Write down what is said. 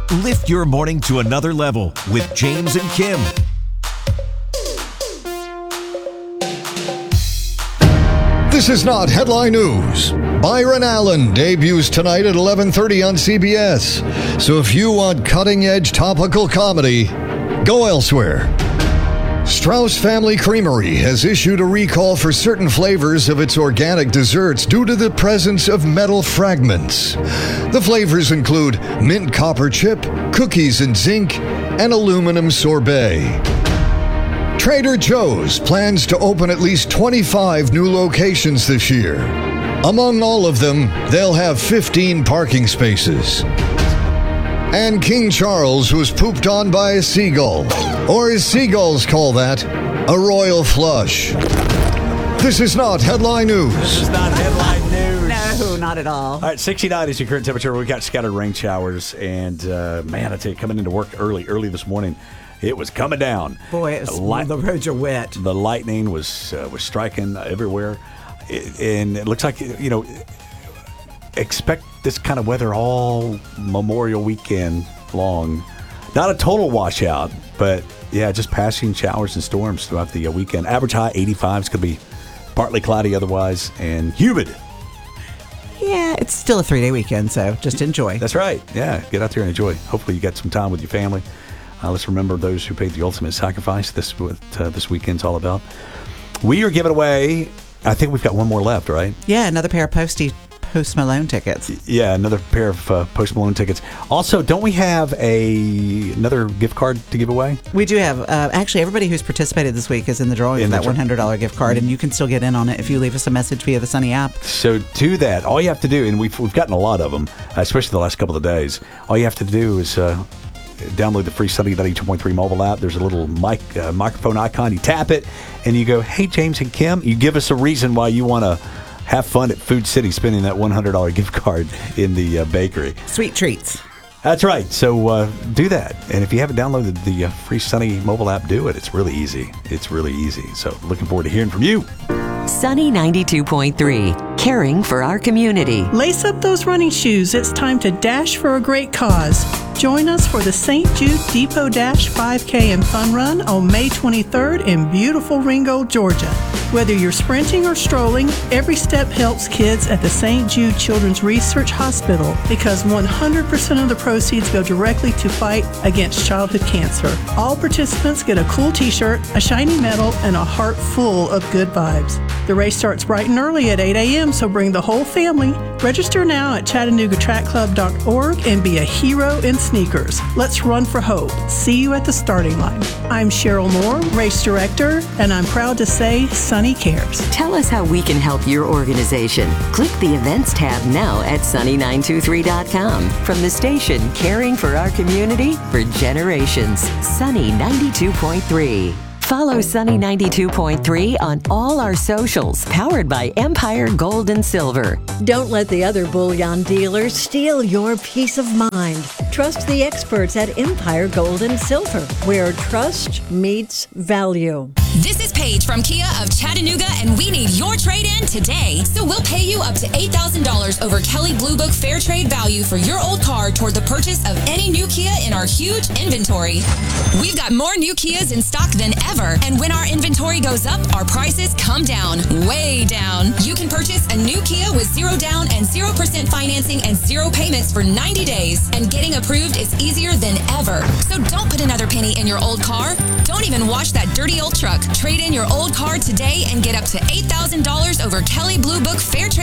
Lift your morning to another level with James and Kim. This is not headline news. Byron Allen debuts tonight at 11:30 on CBS. So if you want cutting-edge topical comedy, go elsewhere. Strauss Family Creamery has issued a recall for certain flavors of its organic desserts due to the presence of metal fragments. The flavors include mint copper chip, cookies and zinc, and aluminum sorbet. Trader Joe's plans to open at least 25 new locations this year. Among all of them, they'll have 15 parking spaces. And King Charles was pooped on by a seagull, or as seagulls call that, a royal flush. This is not headline news. This is not headline news. No, not at all. All right, 69 is your current temperature. We've got scattered rain showers, and man, I tell you, coming into work early this morning, it was coming down. Boy, the roads are wet. The lightning was striking everywhere, and it looks like, expect this kind of weather all Memorial Weekend long. Not a total washout, but yeah, just passing showers and storms throughout the weekend. Average high 85. It's going to be partly cloudy otherwise and humid. Yeah, it's still a 3-day weekend, so just enjoy. That's right. Yeah, get out there and enjoy. Hopefully you got some time with your family. Let's remember those who paid the ultimate sacrifice. This what this weekend's all about. We are giving away, I think we've got one more left, right? Yeah, another pair of Post Malone tickets. Yeah, another pair of Post Malone tickets. Also, don't we have another gift card to give away? We do have. Actually, everybody who's participated this week is in the drawing of that $100 gift card, and you can still get in on it if you leave us a message via the Sunny app. So do that. All you have to do, and we've gotten a lot of them, especially the last couple of days. All you have to do is download the free Sunny 92.3 mobile app. There's a little microphone icon. You tap it, and you go, "Hey, James and Kim." You give us a reason why you want to have fun at Food City, spending that $100 gift card in the bakery. Sweet treats. That's right. So do that. And if you haven't downloaded the free Sunny mobile app, do it. It's really easy. It's really easy. So looking forward to hearing from you. Sunny 92.3, caring for our community. Lace up those running shoes. It's time to dash for a great cause. Join us for the St. Jude Depot Dash 5K and Fun Run on May 23rd in beautiful Ringgold, Georgia. Whether you're sprinting or strolling, every step helps kids at the St. Jude Children's Research Hospital because 100% of the proceeds go directly to fight against childhood cancer. All participants get a cool t-shirt, a shiny medal, and a heart full of good vibes. The race starts bright and early at 8 a.m., so bring the whole family. Register now at ChattanoogaTrackClub.org and be a hero in sneakers. Let's run for hope. See you at the starting line. I'm Cheryl Moore, race director, and I'm proud to say Sunny cares. Tell us how we can help your organization. Click the events tab now at sunny923.com. From the station caring for our community for generations. Sunny 92.3. Follow Sunny 92.3 on all our socials, powered by Empire Gold and Silver. Don't let the other bullion dealers steal your peace of mind. Trust the experts at Empire Gold and Silver, where trust meets value. This is Paige from Kia of Chattanooga, and we need your trade-in today. So we'll pay you up to $8,000 over Kelley Blue Book Fair Trade value for your old car toward the purchase of any new Kia in our huge inventory. We've got more new Kias in stock than ever. And when our inventory goes up, our prices come down, way down. You can purchase a new Kia with 0 down and 0% financing and 0 payments for 90 days. And getting approved is easier than ever. So don't put another penny in your old car. Don't even wash that dirty old truck. Trade in your old car today and get up to $8,000 over Kelley Blue Book Fair Trade